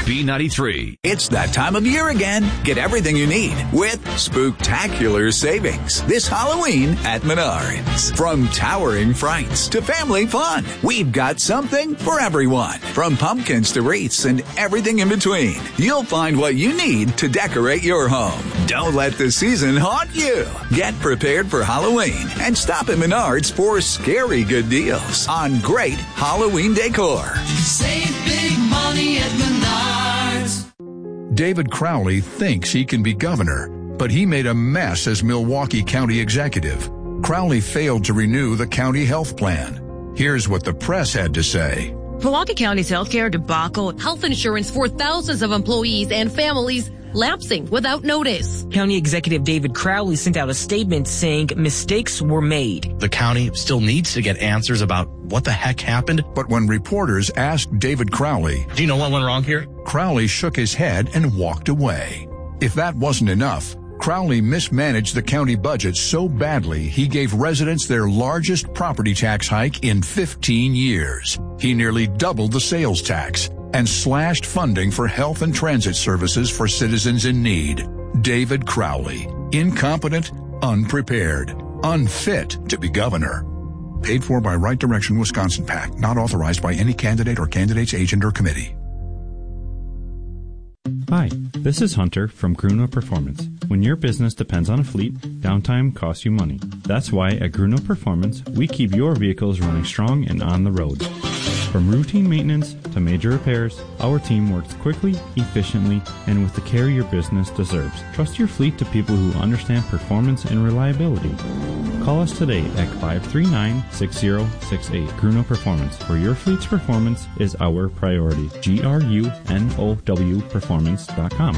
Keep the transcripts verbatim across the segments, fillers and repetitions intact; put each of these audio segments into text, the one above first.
B ninety-three. It's that time of year again. Get everything you need with spooktacular savings this Halloween at Menards. From towering frights to family fun, we've got something for everyone. From pumpkins to wreaths and everything in between, you'll find what you need to decorate your home. Don't let the season haunt you. Get prepared for Halloween and stop at Menards for scary good deals on great Halloween decor. Save big money at Menards. David Crowley thinks he can be governor, but he made a mess as Milwaukee County executive. Crowley failed to renew the county health plan. Here's what the press had to say. Milwaukee County's healthcare debacle, health insurance for thousands of employees and families lapsing without notice. County Executive David Crowley sent out a statement saying mistakes were made. The county still needs to get answers about what the heck happened. But when reporters asked David Crowley, do you know what went wrong here? Crowley shook his head and walked away. If that wasn't enough, Crowley mismanaged the county budget so badly he gave residents their largest property tax hike in fifteen years. He nearly doubled the sales tax and slashed funding for health and transit services for citizens in need. David Crowley, incompetent, unprepared, unfit to be governor. Paid for by Right Direction Wisconsin PAC, not authorized by any candidate or candidate's agent or committee. Hi, this is Hunter from Gruno Performance. When your business depends on a fleet, downtime costs you money. That's why at Gruno Performance, we keep your vehicles running strong and on the road. From routine maintenance to major repairs, our team works quickly, efficiently, and with the care your business deserves. Trust your fleet to people who understand performance and reliability. Call us today at five three nine, six zero six eight. Gruno Performance, where your fleet's performance is our priority. G R U N O W performance dot com.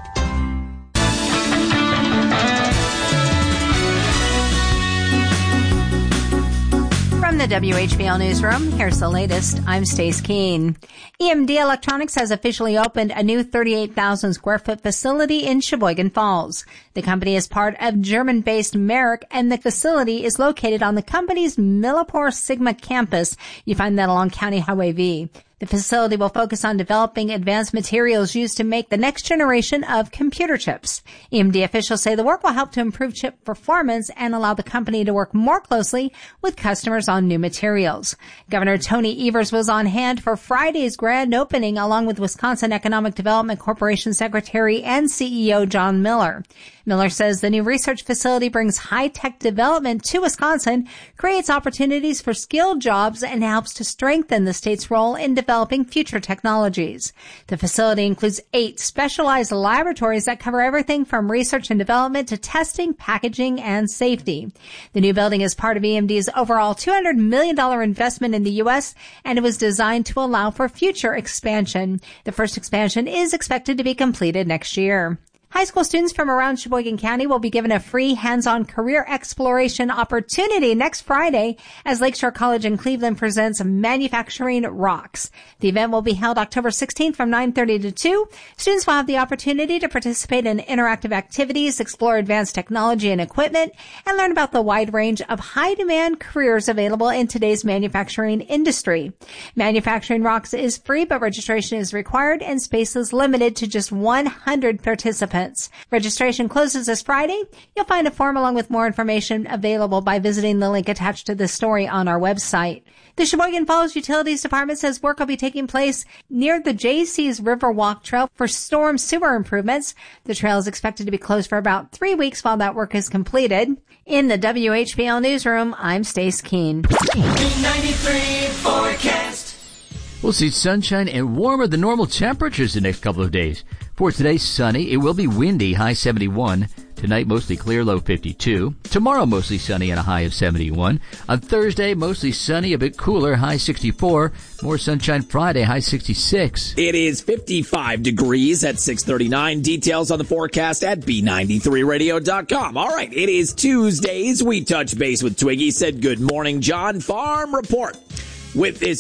From the W H B L Newsroom, here's the latest. I'm Stace Keene. E M D Electronics has officially opened a new thirty-eight thousand square foot facility in Sheboygan Falls. The company is part of German-based Merck, and the facility is located on the company's Millipore Sigma campus. You find that along County Highway V. The facility will focus on developing advanced materials used to make the next generation of computer chips. E M D officials say the work will help to improve chip performance and allow the company to work more closely with customers on new materials. Governor Tony Evers was on hand for Friday's grand opening along with Wisconsin Economic Development Corporation Secretary and C E O John Miller. Miller says the new research facility brings high-tech development to Wisconsin, creates opportunities for skilled jobs, and helps to strengthen the state's role in developing future technologies. The facility includes eight specialized laboratories that cover everything from research and development to testing, packaging, and safety. The new building is part of E M D's overall two hundred million dollars investment in the U S, and it was designed to allow for future expansion. The first expansion is expected to be completed next year. High school students from around Sheboygan County will be given a free hands-on career exploration opportunity next Friday as Lakeshore College in Cleveland presents Manufacturing Rocks. The event will be held October sixteenth from nine thirty to two. Students will have the opportunity to participate in interactive activities, explore advanced technology and equipment, and learn about the wide range of high-demand careers available in today's manufacturing industry. Manufacturing Rocks is free, but registration is required and space is limited to just one hundred participants. Registration closes this Friday. You'll find a form along with more information available by visiting the link attached to this story on our website. The Sheboygan Falls Utilities Department says work will be taking place near the J C's Riverwalk Trail for storm sewer improvements. The trail is expected to be closed for about three weeks while that work is completed. In the W H B L Newsroom, I'm Stace Keene. B ninety-three forecast. We'll see sunshine and warmer than normal temperatures the next couple of days. For today, sunny. It will be windy, high seventy-one. Tonight, mostly clear, low fifty-two. Tomorrow, mostly sunny and a high of seventy-one. On Thursday, mostly sunny, a bit cooler, high sixty-four. More sunshine Friday, high sixty-six. It is fifty-five degrees at six thirty-nine. Details on the forecast at B ninety-three radio dot com. All right, it is Tuesdays. We touch base with Twiggy. Said good morning, John. Farm Report with this